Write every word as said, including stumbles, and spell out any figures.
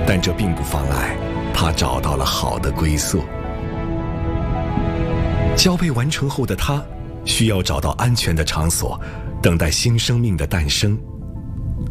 但这并不妨碍他找到了好的归宿。交配完成后的他需要找到安全的场所，等待新生命的诞生